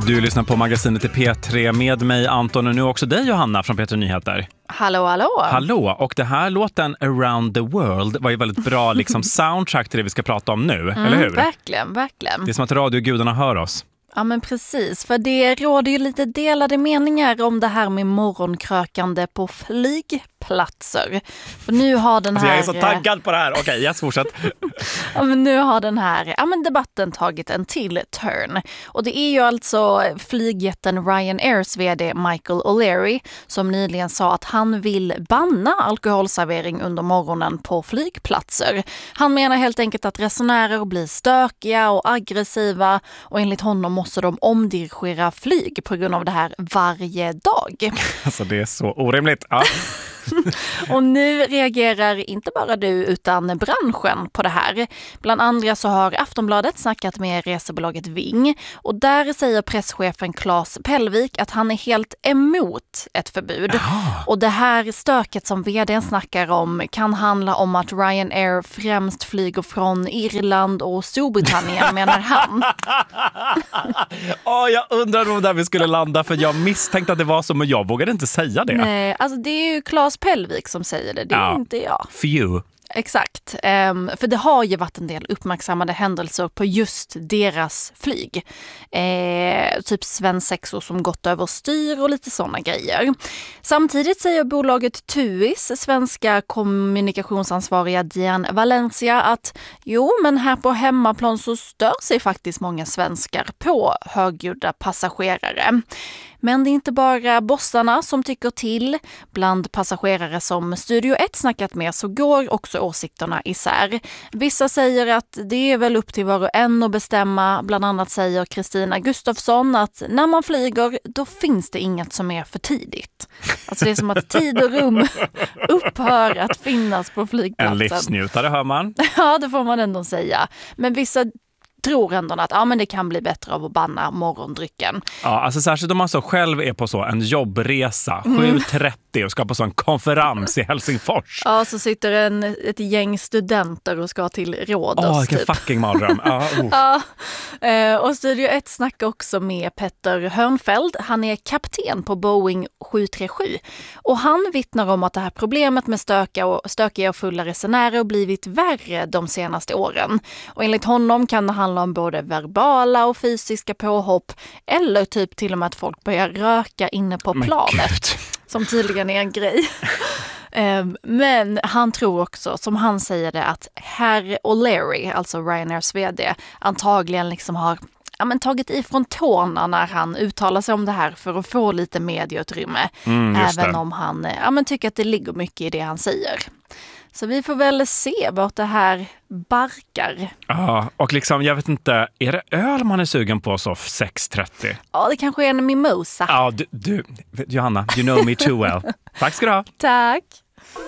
Du lyssnar på magasinet i P3 med mig Anton och nu också dig Johanna från P3 Nyheter. Hallå, hallå. Hallå, och det här låten Around the World var ju väldigt bra liksom soundtrack till det vi ska prata om nu, eller hur? Verkligen, verkligen. Det är som att radiogudarna hör oss. Ja men precis, för det råder ju lite delade meningar om det här med morgonkrökande på flygplatser. För nu har den här... jag är så taggad på det här. Okej, yes, fortsätt. Ja, men nu har den här debatten tagit en till turn. Och det är ju alltså flygjätten Ryanairs vd Michael O'Leary som nyligen sa att han vill banna alkoholservering under morgonen på flygplatser. Han menar helt enkelt att resenärer blir stökiga och aggressiva och enligt honom måste de omdirigera flyg på grund av det här varje dag. Alltså det är så orimligt. Ja. Och nu reagerar inte bara du utan branschen på det här. Bland andra så har Aftonbladet snackat med resebolaget Ving och där säger presschefen Claes Pellvik att han är helt emot ett förbud. Jaha. Och det här stöket som vdn snackar om kan handla om att Ryanair främst flyger från Irland och Storbritannien menar han. Jag undrar om där vi skulle landa för jag misstänkte att det var så men jag vågade inte säga det. Nej, alltså det är ju Claes Pellvik som säger det är inte jag. Few. Exakt, för det har ju varit en del uppmärksammade händelser på just deras flyg. Typ svensexor som gått över styr och lite sådana grejer. Samtidigt säger bolaget TUIs svenska kommunikationsansvariga Diane Valencia att men här på hemmaplan så stör sig faktiskt många svenskar på högljudda passagerare. Men det är inte bara bossarna som tycker till. Bland passagerare som Studio 1 snackat med så går också åsikterna isär. Vissa säger att det är väl upp till var och en att bestämma. Bland annat säger Kristina Gustafsson att när man flyger då finns det inget som är för tidigt. Alltså det är som att tid och rum upphör att finnas på flygplatsen. En livsnjutare hör man. Ja, det får man ändå säga. Men vissa tror ändå att men det kan bli bättre av att banna morgondrycken. Ja, alltså särskilt om man så själv är på så en jobbresa 7:30 och ska på så en konferens i Helsingfors. Ja, så sitter ett gäng studenter och ska till Rhodos. Vilken fucking mardröm. Och Studio 1 snackar också med Petter Hörnfeldt. Han är kapten på Boeing 737 och han vittnar om att det här problemet med stökiga och fulla resenärer har blivit värre de senaste åren. Och enligt honom kan det handla om både verbala och fysiska påhopp eller typ till och med att folk börjar röka inne på planet. Som tydligen är en grej. Men han tror också, som han säger det, att herr O'Leary, alltså Ryanairs vd, antagligen liksom har tagit ifrån tårna när han uttalar sig om det här för att få lite medieutrymme. Även om han tycker att det ligger mycket i det han säger. Så vi får väl se vart det här barkar. Ja, och liksom, jag vet inte, är det öl man är sugen på så 6:30? Ja, det kanske är en mimosa. Ja, du Johanna, you know me too well. Tack ska du ha. Tack.